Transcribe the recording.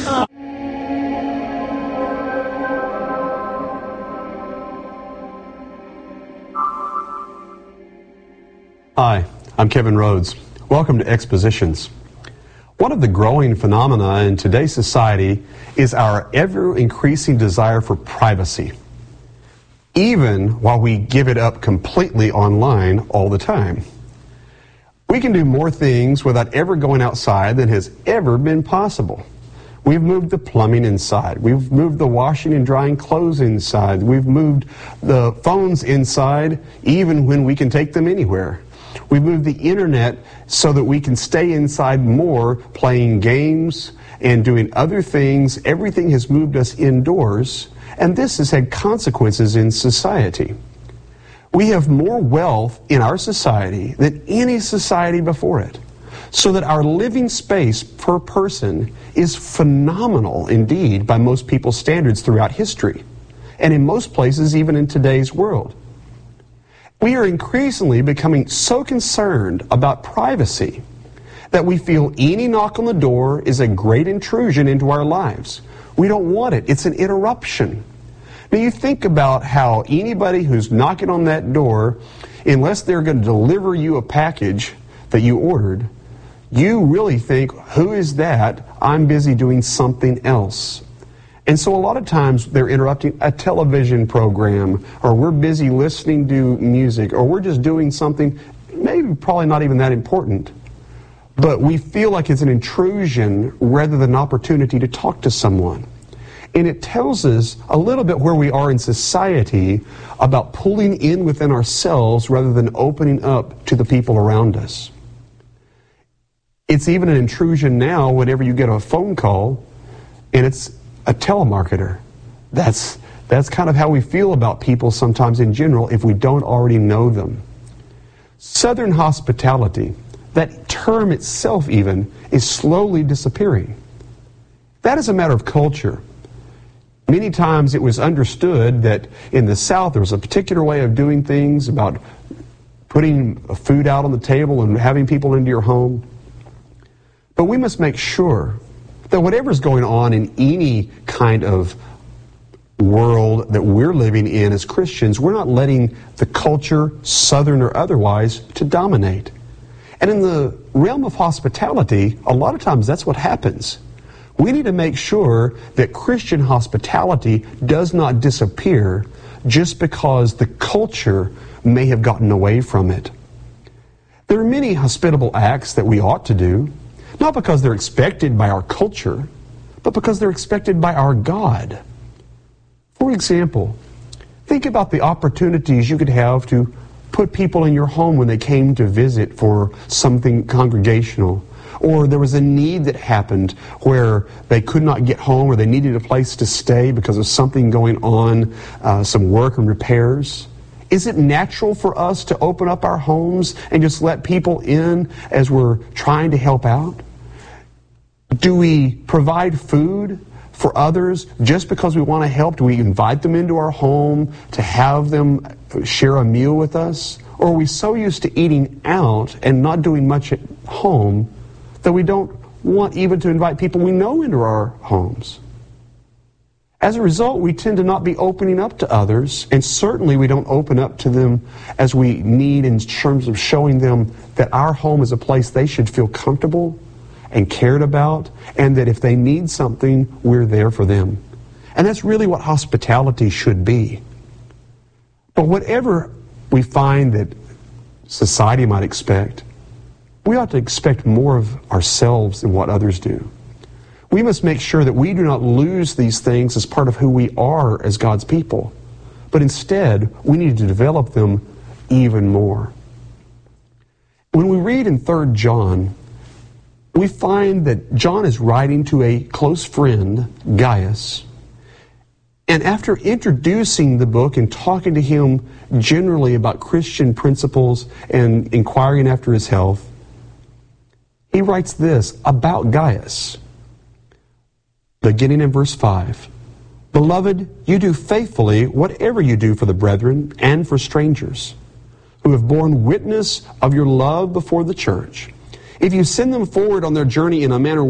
Hi, I'm Kevin Rhodes. Welcome to Expositions. One of the growing phenomena in today's society is our ever-increasing desire for privacy, even while we give it up completely online all the time. We can do more things without ever going outside than has ever been possible. We've moved the plumbing inside. We've moved the washing and drying clothes inside. We've moved the phones inside, even when we can take them anywhere. We've moved the internet so that we can stay inside more, playing games and doing other things. Everything has moved us indoors, and this has had consequences in society. We have more wealth in our society than any society before it, so that our living space per person is phenomenal indeed by most people's standards throughout history, and in most places even in today's world. We are increasingly becoming so concerned about privacy that we feel any knock on the door is a great intrusion into our lives. We don't want it. It's an interruption. Now you think about how anybody who's knocking on that door, unless they're going to deliver you a package that you ordered, you really think, who is that? I'm busy doing something else. And so a lot of times they're interrupting a television program, or we're busy listening to music, or we're just doing something maybe probably not even that important. But we feel like it's an intrusion rather than an opportunity to talk to someone. And it tells us a little bit where we are in society about pulling in within ourselves rather than opening up to the people around us. It's even an intrusion now whenever you get a phone call and it's a telemarketer. That's kind of how we feel about people sometimes in general if we don't already know them. Southern hospitality, that term itself even, is slowly disappearing. That is a matter of culture. Many times it was understood that in the South there was a particular way of doing things, about putting food out on the table and having people into your home. But we must make sure that whatever's going on in any kind of world that we're living in as Christians, we're not letting the culture, Southern or otherwise, to dominate. And in the realm of hospitality, a lot of times that's what happens. We need to make sure that Christian hospitality does not disappear just because the culture may have gotten away from it. There are many hospitable acts that we ought to do, not because they're expected by our culture, but because they're expected by our God. For example, think about the opportunities you could have to put people in your home when they came to visit for something congregational, or there was a need that happened where they could not get home or they needed a place to stay because of something going on, some work and repairs. Is it natural for us to open up our homes and just let people in as we're trying to help out? Do we provide food for others just because we want to help? Do we invite them into our home to have them share a meal with us? Or are we so used to eating out and not doing much at home that we don't want even to invite people we know into our homes? As a result, we tend to not be opening up to others, and certainly we don't open up to them as we need in terms of showing them that our home is a place they should feel comfortable and cared about, and that if they need something, we're there for them. And that's really what hospitality should be. But whatever we find that society might expect, we ought to expect more of ourselves than what others do. We must make sure that we do not lose these things as part of who we are as God's people, but instead we need to develop them even more. When we read in 3 John, we find that John is writing to a close friend, Gaius, and after introducing the book and talking to him generally about Christian principles and inquiring after his health, he writes this about Gaius, beginning in verse 5. Beloved, you do faithfully whatever you do for the brethren and for strangers, who have borne witness of your love before the church. If you send them forward on their journey in a manner